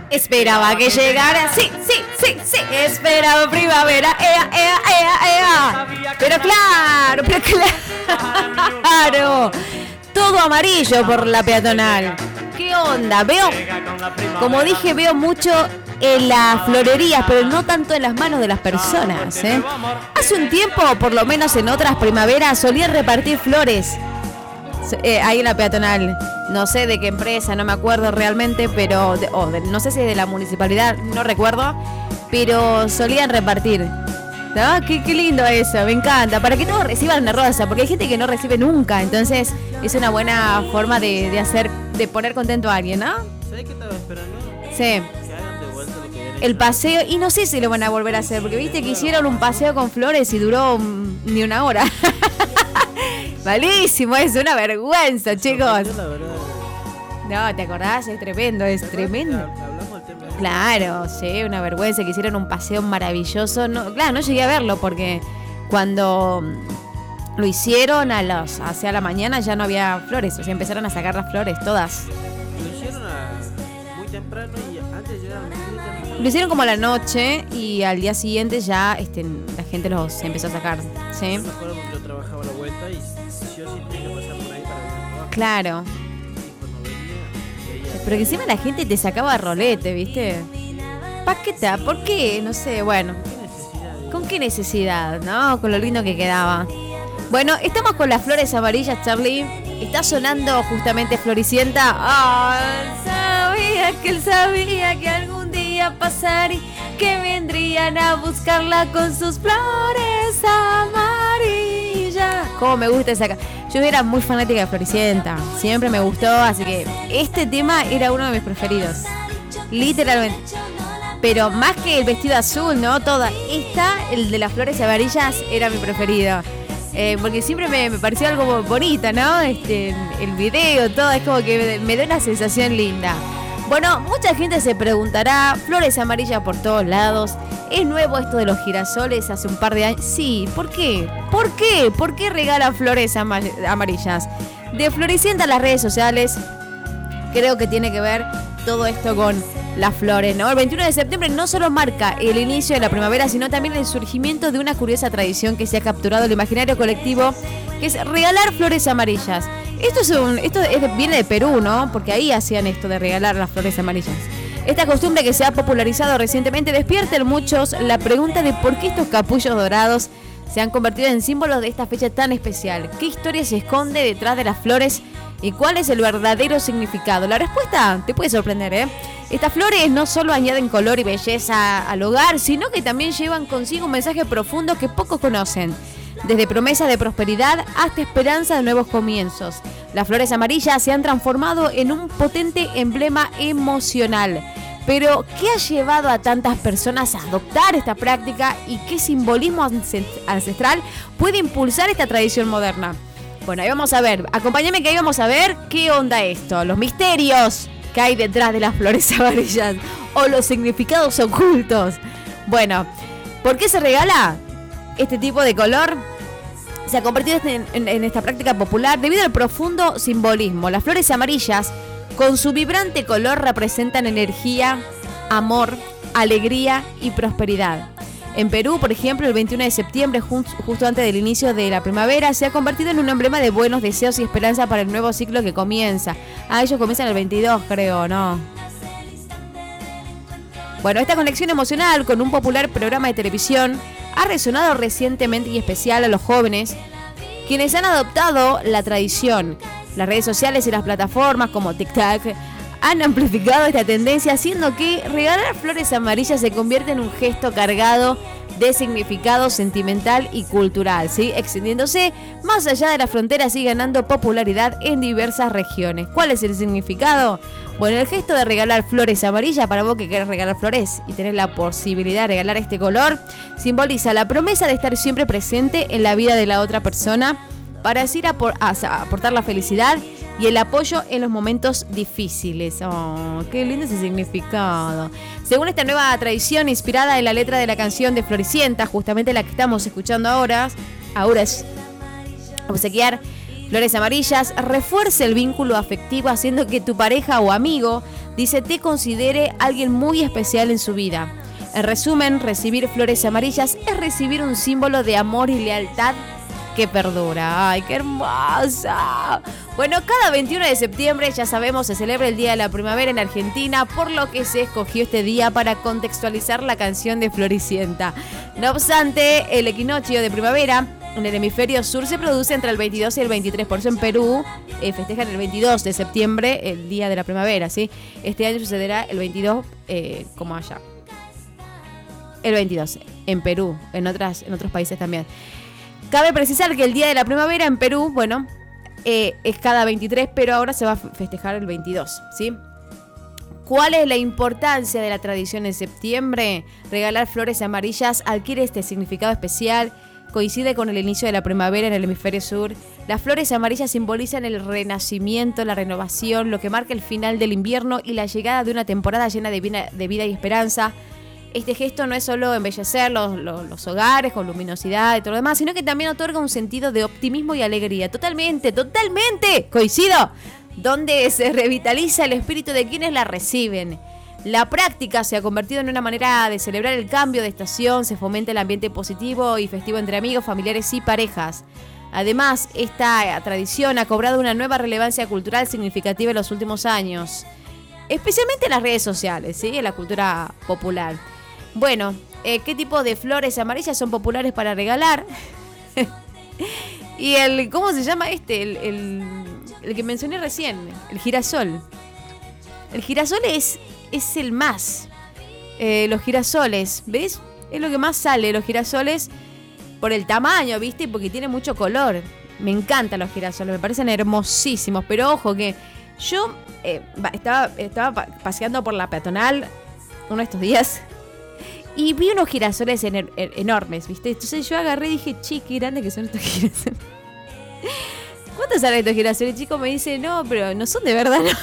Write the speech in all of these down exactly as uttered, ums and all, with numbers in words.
Esperaba que llegara, sí, sí, sí, sí, esperaba primavera, ea, ea, ea, ea. Pero claro, pero claro, todo amarillo por la peatonal. ¿Qué onda? Veo, como dije, veo mucho en las florerías, pero no tanto en las manos de las personas, ¿eh? Hace un tiempo, por lo menos en otras primaveras, solían repartir flores eh, ahí en la peatonal. No sé de qué empresa, no me acuerdo realmente, pero de, oh, de, no sé si es de la municipalidad, no recuerdo, pero solían repartir. ¿No? Qué, qué lindo eso, me encanta. Para que todos reciban una rosa, porque hay gente que no recibe nunca, entonces es una buena forma de, de hacer, de poner contento a alguien, ¿no? ¿Sabes qué estaba esperando? Sí. Que hagan de vuelta lo que viene. El paseo, y no sé si lo van a volver a hacer, porque viste que hicieron un paseo con flores y duró um, ni una hora. Malísimo, es una vergüenza, chicos. No, ¿te acordás? Es tremendo, es tremendo. Hablamos del tema. Claro, sí, una vergüenza que hicieron un paseo maravilloso. No, claro, no llegué a verlo porque cuando lo hicieron a los hacia la mañana ya no había flores, o sea, empezaron a sacar las flores todas. Lo hicieron a, muy temprano y antes llegaron muy temprano. Lo hicieron como a la noche y al día siguiente ya este, la gente los empezó a sacar, ¿sí? Yo me acuerdo porque yo trabajaba a la vuelta y sí o sí tenía que pasar por ahí para venir al trabajo. Claro. Y cuando venía, veía. Pero que encima la gente te sacaba rolete, ¿viste? Paqueta, ¿por qué? No sé, bueno. ¿Qué necesidad? ¿Con qué necesidad, no? Con lo lindo que quedaba. Bueno, estamos con las flores amarillas, Charlie. Está sonando justamente Floricienta. ¡Ah! Él sabía que él sabía que algún día pasaría, que vendrían a buscarla con sus flores amarillas. Cómo me gusta esa canción. Yo era muy fanática de Floricienta. Siempre me gustó, así que este tema era uno de mis preferidos. Literalmente. Pero más que el vestido azul, ¿no? Toda esta, el de las flores amarillas, era mi preferido. Eh, porque siempre me, me pareció algo bonita, ¿no? Este, el video, todo, es como que me, me da una sensación linda. Bueno, mucha gente se preguntará, flores amarillas por todos lados. ¿Es nuevo esto de los girasoles hace un par de años? Sí, ¿por qué? ¿Por qué? ¿Por qué regalan flores ama- amarillas? De Floricienta a las redes sociales, creo que tiene que ver todo esto con las flores, ¿no? El veintiuno de septiembre no solo marca el inicio de la primavera, sino también el surgimiento de una curiosa tradición que se ha capturado el imaginario colectivo, que es regalar flores amarillas. Esto es un, esto es, viene de Perú, ¿no? Porque ahí hacían esto de regalar las flores amarillas. Esta costumbre que se ha popularizado recientemente despierta en muchos la pregunta de por qué estos capullos dorados se han convertido en símbolos de esta fecha tan especial. ¿Qué historia se esconde detrás de las flores y cuál es el verdadero significado? La respuesta te puede sorprender, ¿eh? Estas flores no solo añaden color y belleza al hogar, sino que también llevan consigo un mensaje profundo que pocos conocen. Desde promesa de prosperidad hasta esperanza de nuevos comienzos. Las flores amarillas se han transformado en un potente emblema emocional. Pero, ¿qué ha llevado a tantas personas a adoptar esta práctica y qué simbolismo ancestral puede impulsar esta tradición moderna? Bueno, ahí vamos a ver. Acompáñame que ahí vamos a ver qué onda esto. Los misterios que hay detrás de las flores amarillas o los significados ocultos. Bueno, ¿por qué se regala este tipo de color? Se ha convertido en, en, en esta práctica popular debido al profundo simbolismo. Las flores amarillas, con su vibrante color, representan energía, amor, alegría y prosperidad. En Perú, por ejemplo, el veintiuno de septiembre, justo antes del inicio de la primavera, se ha convertido en un emblema de buenos deseos y esperanza para el nuevo ciclo que comienza. Ah, ellos comienzan el veintidós, creo, ¿no? Bueno, esta conexión emocional con un popular programa de televisión ha resonado recientemente y especial a los jóvenes, quienes han adoptado la tradición. Las redes sociales y las plataformas como TikTok han amplificado esta tendencia, haciendo que regalar flores amarillas se convierta en un gesto cargado de significado sentimental y cultural, ¿sí? Extendiéndose más allá de las fronteras y ganando popularidad en diversas regiones. ¿Cuál es el significado? Bueno, el gesto de regalar flores amarillas, para vos que querés regalar flores y tener la posibilidad de regalar este color, simboliza la promesa de estar siempre presente en la vida de la otra persona para así aportar la felicidad y el apoyo en los momentos difíciles. Oh, qué lindo ese significado. Según esta nueva tradición inspirada en la letra de la canción de Floricienta, justamente la que estamos escuchando ahora, ahora es obsequiar flores amarillas, refuerce el vínculo afectivo, haciendo que tu pareja o amigo dice te considere alguien muy especial en su vida. En resumen, recibir flores amarillas es recibir un símbolo de amor y lealtad que perdura. ¡Ay, qué hermosa! Bueno, cada veintiuno de septiembre, ya sabemos, se celebra el Día de la Primavera en Argentina, por lo que se escogió este día para contextualizar la canción de Floricienta. No obstante, el equinoccio de primavera en el hemisferio sur se produce entre el veintidós y el veintitrés. Por eso en Perú eh, festejan el veintidós de septiembre, el Día de la Primavera, ¿sí? Este año sucederá el veintidós, eh, como allá. El veintidós, en Perú, en, otras, en otros países también. Cabe precisar que el Día de la Primavera en Perú, bueno, eh, es cada veintitrés, pero ahora se va a festejar el veintidós, ¿sí? ¿Cuál es la importancia de la tradición en septiembre? Regalar flores amarillas adquiere este significado especial, coincide con el inicio de la primavera en el hemisferio sur. Las flores amarillas simbolizan el renacimiento, la renovación, lo que marca el final del invierno y la llegada de una temporada llena de vida, de vida y esperanza. Este gesto no es solo embellecer los, los, los hogares con luminosidad y todo lo demás, sino que también otorga un sentido de optimismo y alegría. Totalmente, totalmente, coincido, donde se revitaliza el espíritu de quienes la reciben. La práctica se ha convertido en una manera de celebrar el cambio de estación, se fomenta el ambiente positivo y festivo entre amigos, familiares y parejas. Además, esta tradición ha cobrado una nueva relevancia cultural significativa en los últimos años, especialmente en las redes sociales, ¿sí? En la cultura popular. Bueno, eh, ¿qué tipo de flores amarillas son populares para regalar? Y el, ¿cómo se llama este? El, el, el que mencioné recién, el girasol. El girasol es, es el más. Eh, los girasoles, ¿ves? Es lo que más sale, los girasoles, por el tamaño, ¿viste? Porque tiene mucho color. Me encantan los girasoles, me parecen hermosísimos. Pero ojo que yo eh, estaba, estaba paseando por la peatonal uno de estos días y vi unos girasoles en, en, enormes, ¿viste? Entonces yo agarré y dije, che, qué grande que son estos girasoles. ¿Cuánto salen estos girasoles? El chico me dice, no, pero no son de verdad, ¿no?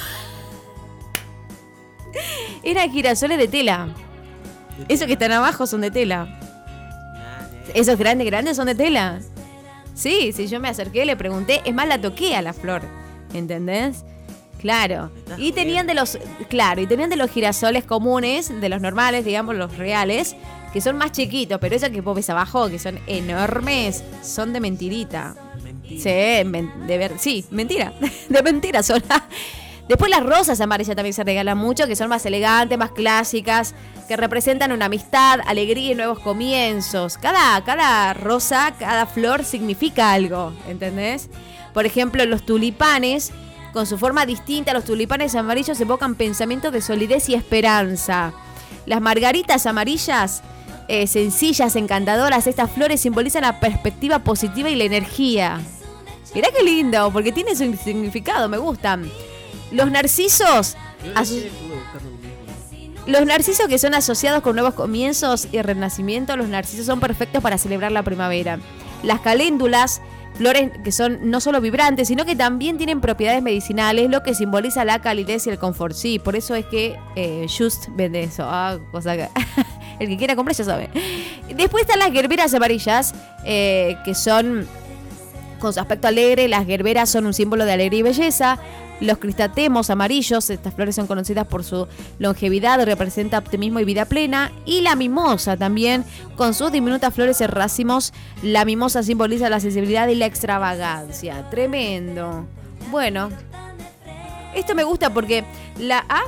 Eran girasoles de tela. Esos que están abajo son de tela. Esos grandes, grandes son de tela. Sí, sí, yo me acerqué, le pregunté. Es más, la toqué a la flor, ¿entendés? Claro. Y tenían de los, claro, y tenían de los girasoles comunes, de los normales, digamos, los reales, que son más chiquitos, pero esos que vos ves abajo, que son enormes, son de mentirita. Mentira. Sí, men, de ver, sí, mentira. De mentira son. Después las rosas amarillas también se regalan mucho, que son más elegantes, más clásicas, que representan una amistad, alegría y nuevos comienzos. Cada, cada rosa, cada flor significa algo, ¿entendés? Por ejemplo, los tulipanes, con su forma distinta, los tulipanes amarillos evocan pensamientos de solidez y esperanza. Las margaritas amarillas, eh, sencillas, encantadoras, estas flores simbolizan la perspectiva positiva y la energía. Mirá qué lindo, porque tiene su significado, me gustan. Los narcisos, aso- los narcisos que son asociados con nuevos comienzos y renacimiento, los narcisos son perfectos para celebrar la primavera. Las caléndulas, flores que son no solo vibrantes, sino que también tienen propiedades medicinales, lo que simboliza la calidez y el confort. Sí, por eso es que eh, Just vende eso. Ah, cosa que el que quiera comprar ya sabe. Después están las gerberas amarillas, eh, que son con su aspecto alegre. Las gerberas son un símbolo de alegría y belleza. Los cristantemos amarillos, estas flores son conocidas por su longevidad, representa optimismo y vida plena. Y la mimosa también, con sus diminutas flores en racimos, la mimosa simboliza la sensibilidad y la extravagancia. Tremendo. Bueno, esto me gusta porque la A...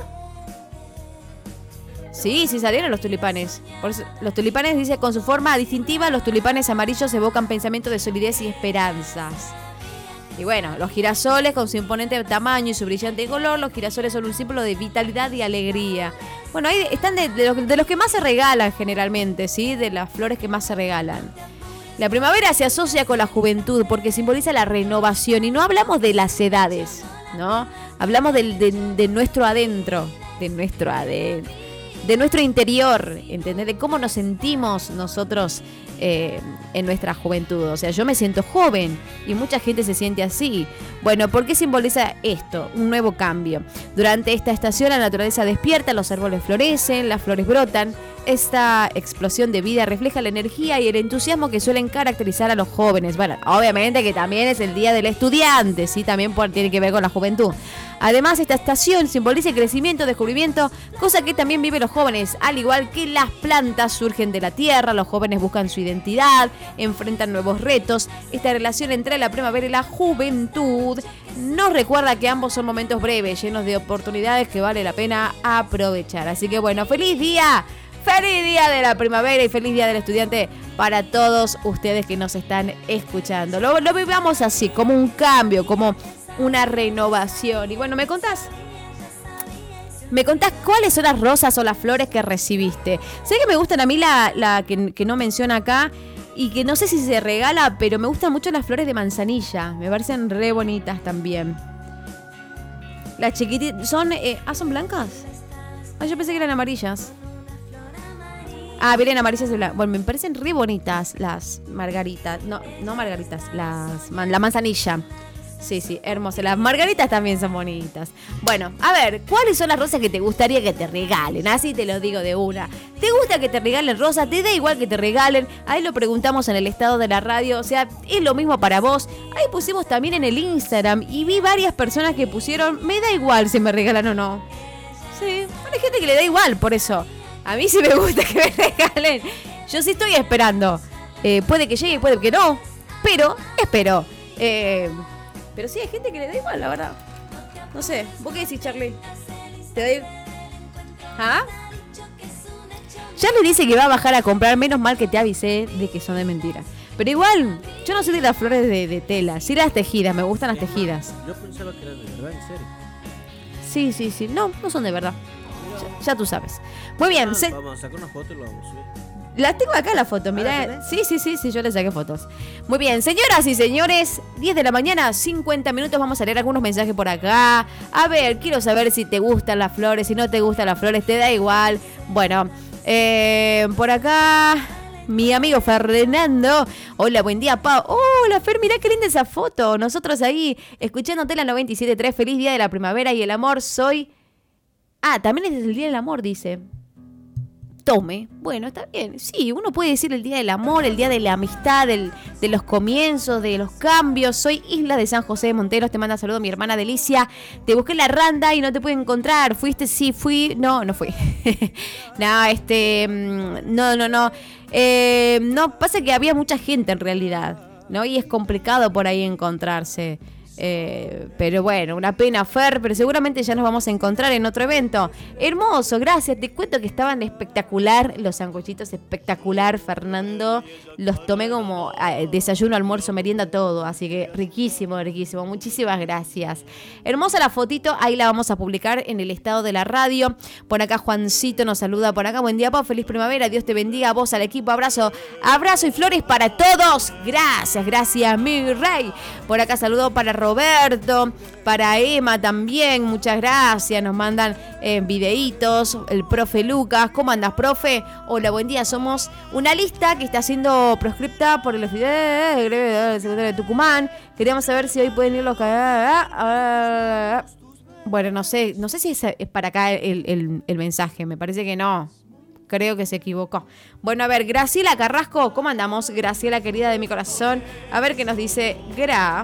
Sí, sí salieron los tulipanes. Por eso, los tulipanes, dice, con su forma distintiva, los tulipanes amarillos evocan pensamientos de solidez y esperanzas. Y bueno, los girasoles con su imponente tamaño y su brillante color, los girasoles son un símbolo de vitalidad y alegría. Bueno, ahí están de, de, los, de los que más se regalan generalmente, ¿sí? De las flores que más se regalan. La primavera se asocia con la juventud porque simboliza la renovación y no hablamos de las edades, ¿no? Hablamos de, de, de nuestro adentro, de nuestro adentro, de nuestro interior, ¿entendés? De cómo nos sentimos nosotros eh, en nuestra juventud. O sea, yo me siento joven y mucha gente se siente así. Bueno, ¿por qué simboliza esto? Un nuevo cambio. Durante esta estación la naturaleza despierta, los árboles florecen, las flores brotan. Esta explosión de vida refleja la energía y el entusiasmo que suelen caracterizar a los jóvenes. Bueno, obviamente que también es el día del estudiante, ¿sí? También por, tiene que ver con la juventud. Además, esta estación simboliza el crecimiento, descubrimiento, cosa que también viven los jóvenes. Al igual que las plantas surgen de la tierra, los jóvenes buscan su identidad, enfrentan nuevos retos. Esta relación entre la primavera y la juventud nos recuerda que ambos son momentos breves, llenos de oportunidades que vale la pena aprovechar. Así que bueno, feliz día. Feliz día de la primavera y feliz día del estudiante para todos ustedes que nos están escuchando. Lo, lo vivamos así, como un cambio, como una renovación. Y bueno, ¿me contás? ¿Me contás cuáles son las rosas o las flores que recibiste? Sé que me gustan a mí la, la que, que no menciona acá y que no sé si se regala, pero me gustan mucho las flores de manzanilla. Me parecen re bonitas también. Las chiquititas, ¿son, eh, ah, son blancas? Ah, yo pensé que eran amarillas. Ah, vienen amarillas y blancas. Bueno, me parecen re bonitas las margaritas. No, no margaritas, las la manzanilla. Sí, sí, hermosas. Las margaritas también son bonitas. Bueno, a ver, ¿cuáles son las rosas que te gustaría que te regalen? Así te lo digo de una. ¿Te gusta que te regalen rosas? ¿Te da igual que te regalen? Ahí lo preguntamos en el estado de la radio. O sea, es lo mismo para vos. Ahí pusimos también en el Instagram y vi varias personas que pusieron, me da igual si me regalan o no. Sí, hay gente que le da igual, por eso. A mí sí me gusta que me regalen. Yo sí estoy esperando. Eh, puede que llegue y puede que no. Pero espero. Eh, pero sí hay gente que le da igual, la verdad. No sé. ¿Vos qué decís, Charlie? ¿Te da igual? ¿Ah? Charlie dice que va a bajar a comprar. Menos mal que te avisé de que son de mentira. Pero igual, yo no soy de las flores de, de tela. Sí las tejidas. Me gustan las tejidas. Yo pensaba que eran de verdad, en serio. Sí, sí, sí. No, no son de verdad. Ya, ya tú sabes. Muy bien. Ah, Se... Vamos a sacar una foto y lo vamos a subir. La tengo acá la foto, mirá. Sí, sí, sí, sí, yo le saqué fotos. Muy bien, señoras y señores, diez de la mañana, cincuenta minutos, vamos a leer algunos mensajes por acá. A ver, quiero saber si te gustan las flores, si no te gustan las flores, te da igual. Bueno, eh, por acá, mi amigo Fernando. Hola, buen día, Pau. Hola, Fer, mirá qué linda esa foto. Nosotros ahí, escuchándote la noventa y siete punto tres, feliz día de la primavera y el amor, soy... Ah, también es el día del amor, dice. Tome. Bueno, está bien. Sí, uno puede decir el día del amor, el día de la amistad, del, de los comienzos, de los cambios. Soy Isla de San José de Monteros. Te manda saludo mi hermana Delicia. Te busqué en la randa y no te pude encontrar. ¿Fuiste? Sí, fui. No, no fui. no, este... No, no, no. Eh, no, pasa que había mucha gente en realidad, ¿no? Y es complicado por ahí encontrarse. Eh, pero bueno, una pena, Fer, pero seguramente ya nos vamos a encontrar en otro evento. Hermoso, gracias. Te cuento que estaban espectacular, los sanguchitos espectacular, Fernando. Los tomé como eh, desayuno, almuerzo, merienda, todo. Así que riquísimo, riquísimo. Muchísimas gracias. Hermosa la fotito, ahí la vamos a publicar en el estado de la radio. Por acá Juancito nos saluda por acá. Buen día, Pau, feliz primavera. Dios te bendiga, a vos, al equipo. Abrazo, abrazo y flores para todos. Gracias, gracias, mi rey. Por acá saludo para Roberto, para Emma también, muchas gracias, nos mandan eh, videitos, el profe Lucas, ¿cómo andas, profe? Hola, buen día, somos una lista que está siendo proscripta por el secretario de Tucumán, queríamos saber si hoy pueden ir los... Bueno, no sé, no sé si es para acá el, el, el mensaje, me parece que no. Creo que se equivocó. Bueno, a ver, Graciela Carrasco, ¿cómo andamos? Graciela, querida de mi corazón. A ver qué nos dice Gra.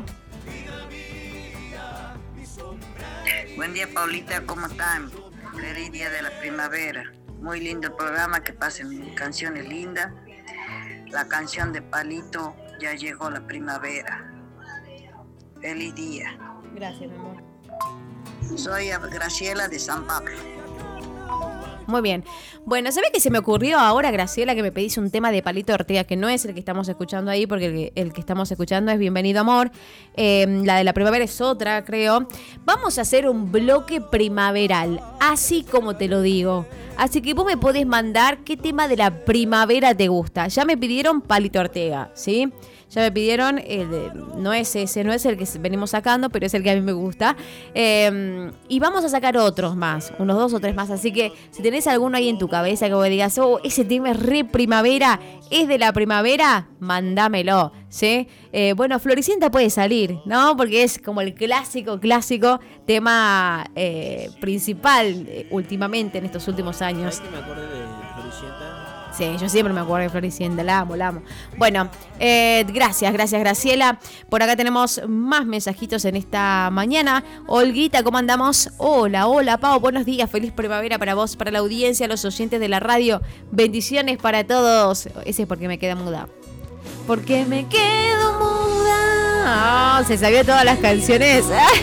Buen día, Paulita, ¿cómo están? Feliz día de la primavera. Muy lindo el programa, que pasen canciones lindas. La canción de Palito, ya llegó la primavera. Feliz día. Gracias, mi amor. Soy Graciela de San Pablo. Muy bien. Bueno, ¿sabés qué se me ocurrió ahora, Graciela, que me pedís un tema de Palito Ortega, que no es el que estamos escuchando ahí, porque el, el que estamos escuchando es Bienvenido Amor. Eh, la de la primavera es otra, creo. Vamos a hacer un bloque primaveral, así como te lo digo. Así que vos me podés mandar qué tema de la primavera te gusta. Ya me pidieron Palito Ortega, ¿sí? Ya me pidieron, eh, no es ese, no es el que venimos sacando, pero es el que a mí me gusta. Eh, y vamos a sacar otros más, unos dos o tres más. Así que si tenés alguno ahí en tu cabeza que vos digas, oh, ese tema es re primavera, es de la primavera, mándamelo, ¿sí? Eh, bueno, Floricienta puede salir, ¿no? Porque es como el clásico, clásico tema eh, principal eh, últimamente en estos últimos años. ¿Sabes que me acordé de Floricienta. Sí, yo siempre me acuerdo de Floricienta, la amo, la amo. Bueno, eh, gracias, gracias Graciela. Por acá tenemos más mensajitos en esta mañana. Olguita, ¿cómo andamos? Hola, hola, Pau, buenos días, feliz primavera para vos, para la audiencia, los oyentes de la radio. Bendiciones para todos. Ese es porque me queda muda. Porque me quedo muda. Oh, se sabía todas las canciones.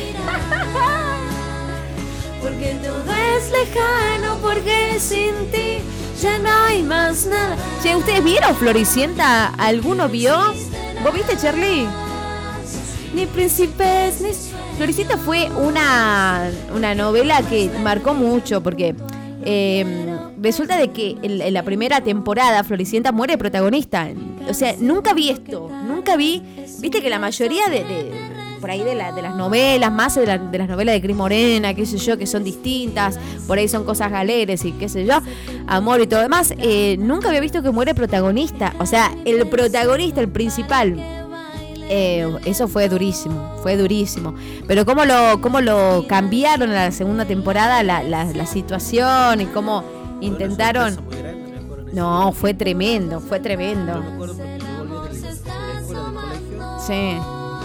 Porque todo es lejano, porque sin ti ya no hay más nada. Che, ¿ustedes vieron Floricienta? ¿Alguno vio? ¿Vos viste, Charlie? Ni príncipes, ni... Floricienta fue una, una novela que marcó mucho, porque eh, resulta de que en, en la primera temporada Floricienta muere protagonista. O sea, nunca vi esto, nunca vi... Viste que la mayoría de... de por ahí de, la, de las novelas, más de, la, de las novelas de Cris Morena, qué sé yo, que son distintas, por ahí son cosas alegres y qué sé yo, amor y todo demás, eh, nunca había visto que muere protagonista, o sea, el protagonista, el principal, eh, eso fue durísimo, fue durísimo, pero cómo lo, cómo lo cambiaron en la segunda temporada, la, la, la situación y cómo intentaron... No, fue tremendo, fue tremendo. Yo me acuerdo porque yo volví de la escuela, del colegio. Sí.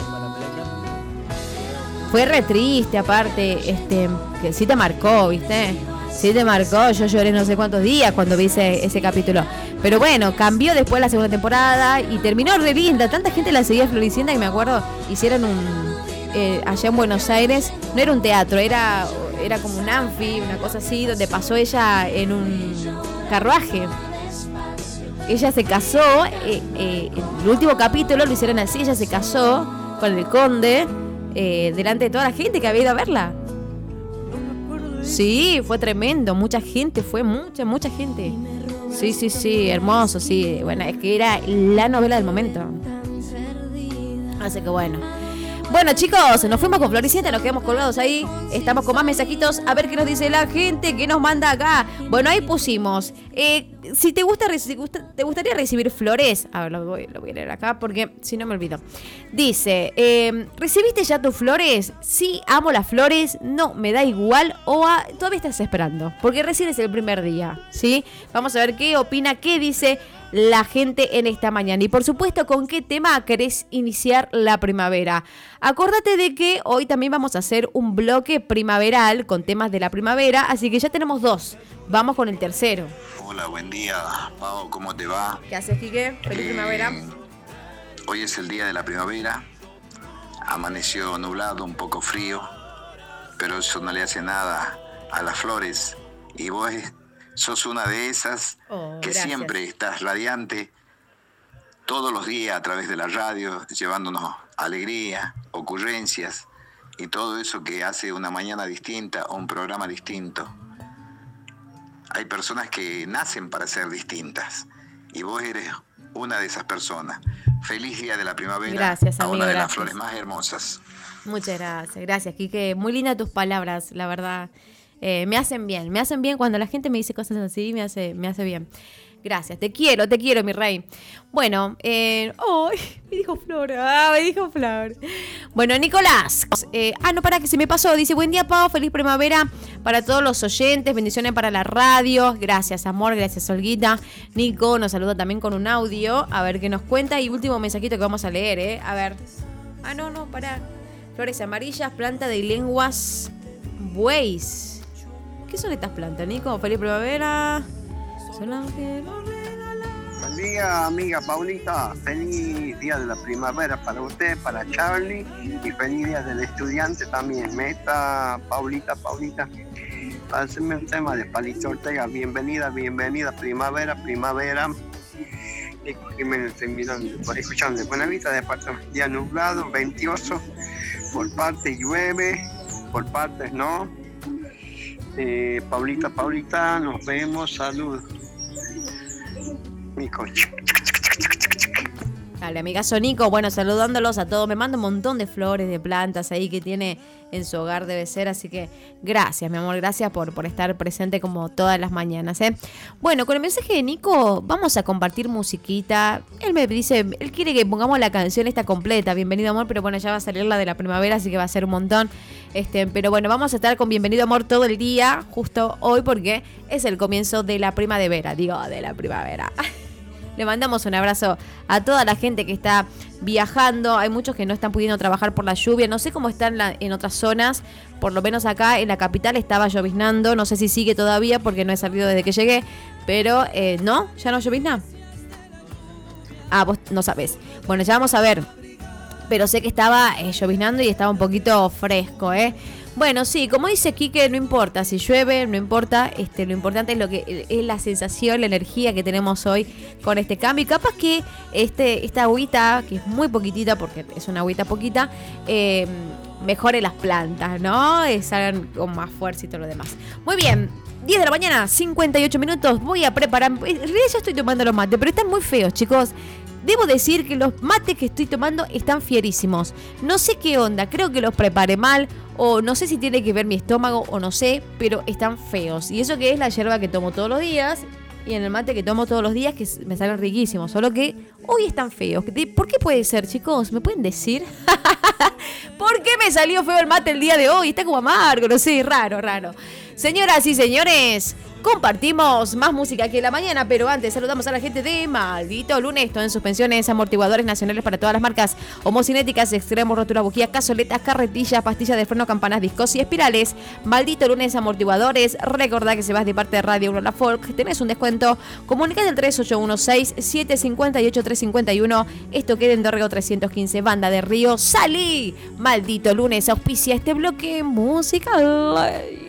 Fue re triste, aparte, este, que sí te marcó, ¿viste? Sí te marcó, yo lloré no sé cuántos días cuando vi ese, ese capítulo. Pero bueno, cambió después la segunda temporada y terminó re linda. Tanta gente la seguía Floricienta que me acuerdo, hicieron un, eh, allá en Buenos Aires, no era un teatro, era, era como un anfi, una cosa así, donde pasó ella en un carruaje. Ella se casó, eh, eh, el último capítulo lo hicieron así, ella se casó con el conde. Eh, delante de toda la gente que había ido a verla. Sí, fue tremendo, mucha gente, fue mucha, mucha gente. Sí, sí, sí, hermoso, sí. Bueno, es que era la novela del momento. Así que bueno. Bueno, chicos, nos fuimos con Floricienta, nos quedamos colgados ahí. Estamos con más mensajitos. A ver qué nos dice la gente, qué nos manda acá. Bueno, ahí pusimos. Eh, si te gusta, si te gustaría recibir flores. A ver, lo voy, lo voy a leer acá porque si no me olvido. Dice, eh, ¿recibiste ya tus flores? Sí, amo las flores. No, me da igual. O a, todavía estás esperando. Porque recién es el primer día, ¿sí? Vamos a ver qué opina, qué dice la gente en esta mañana. Y por supuesto, ¿con qué tema querés iniciar la primavera? Acordate de que hoy también vamos a hacer un bloque primaveral con temas de la primavera, así que ya tenemos dos. Vamos con el tercero. Hola, buen día, Pau, ¿cómo te va? ¿Qué haces, Quique? Feliz eh, primavera. Hoy es el día de la primavera. Amaneció nublado, un poco frío, pero eso no le hace nada a las flores. Y vos sos una de esas oh, que gracias. Siempre estás radiante todos los días a través de la radio, llevándonos alegría, ocurrencias y todo eso que hace una mañana distinta o un programa distinto. Hay personas que nacen para ser distintas y vos eres una de esas personas. Feliz día de la primavera. Gracias, amigo, a una de gracias. Las flores más hermosas. Muchas gracias, gracias, Quique. Muy lindas tus palabras, la verdad. Eh, me hacen bien, me hacen bien cuando la gente me dice cosas así, me hace, me hace bien. Gracias, te quiero, te quiero, mi rey. Bueno, eh, oh, me dijo Flor, ah, me dijo Flor. Bueno, Nicolás, eh, ah, no, para que se me pasó, dice, buen día, Pau, feliz primavera para todos los oyentes, bendiciones para la radio, gracias, amor, gracias, Olguita. Nico nos saluda también con un audio, a ver qué nos cuenta, y último mensajito que vamos a leer, eh, a ver. Ah, no, no, pará. Flores amarillas, planta de lenguas bueyes. ¿Qué son estas plantas, Nico? Feliz primavera. Buen día, amiga Paulita. Feliz día de la primavera para usted, para Charlie, y feliz día del estudiante también. Meta, Paulita, Paulita. Hacerme un tema de Palito Ortega. Bienvenida, bienvenida, primavera, primavera. Nico Jiménez, estoy mirando, por escuchando de Buenavista, departamento día nublado, veintioso. Por partes llueve, por partes no. Eh, Paulita, Paulita, nos vemos, salud. Nico. Dale, amigazo Nico, bueno, saludándolos a todos. Me manda un montón de flores, de plantas ahí que tiene en su hogar, debe ser. Así que gracias, mi amor, gracias por, por estar presente como todas las mañanas, ¿eh? Bueno, con el mensaje de Nico vamos a compartir musiquita. Él me dice, él quiere que pongamos la canción esta completa, Bienvenido Amor, pero bueno, ya va a salir la de la primavera, así que va a ser un montón. Este, pero bueno, vamos a estar con Bienvenido Amor todo el día, justo hoy, porque es el comienzo de la primavera, digo, de la primavera. Le mandamos un abrazo a toda la gente que está viajando. Hay muchos que no están pudiendo trabajar por la lluvia. No sé cómo están en, la, en otras zonas. Por lo menos acá en la capital estaba lloviznando. No sé si sigue todavía porque no he salido desde que llegué. Pero, eh, ¿no? ¿Ya no llovizna? Ah, vos no sabés. Bueno, ya vamos a ver. Pero sé que estaba eh, lloviznando y estaba un poquito fresco, ¿eh? Bueno, sí, como dice Quique, no importa si llueve, no importa, este, lo importante es lo que es la sensación, la energía que tenemos hoy con este cambio. Y capaz que este, esta agüita, que es muy poquitita, porque es una agüita poquita, eh, mejore las plantas, ¿no? Eh, salgan con más fuerza y todo lo demás. Muy bien, diez de la mañana, cincuenta y ocho minutos, voy a preparar, en realidad ya estoy tomando los mates, pero están muy feos, chicos. Debo decir que los mates que estoy tomando están fierísimos. No sé qué onda, creo que los preparé mal o no sé si tiene que ver mi estómago o no sé, pero están feos. Y eso que es la yerba que tomo todos los días y en el mate que tomo todos los días que me salen riquísimos. Solo que hoy están feos. ¿Por qué puede ser, chicos? ¿Me pueden decir? ¿Por qué me salió feo el mate el día de hoy? Está como amargo, no sé, raro, raro. Señoras y señores, compartimos más música aquí en la mañana, pero antes saludamos a la gente de Maldito Lunes, todo en suspensiones, amortiguadores nacionales para todas las marcas, homocinéticas, extremos, rotura, bujías, cazoletas, carretillas, pastillas de freno, campanas, discos y espirales. Maldito Lunes, amortiguadores. Recordá que si vas de parte de Radio Uno La Folk, tenés un descuento. Comunicate al tres ocho uno seis, siete cinco ocho, tres cinco uno. Esto queda en Dorrego trescientos quince, Banda de Río. ¡Salí! Maldito Lunes auspicia este bloque musical.